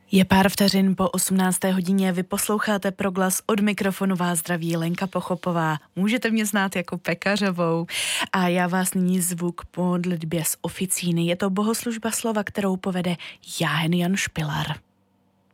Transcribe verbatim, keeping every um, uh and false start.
Je pár vteřin po osmnácté hodině, vy posloucháte Proglas, od mikrofonu vás zdraví Lenka Pochopová. Můžete mě znát jako Pekařovou a já vás nyní zvu k modlitbě z oficíny. Je to bohoslužba slova, kterou povede Jáhen Jan Špilar.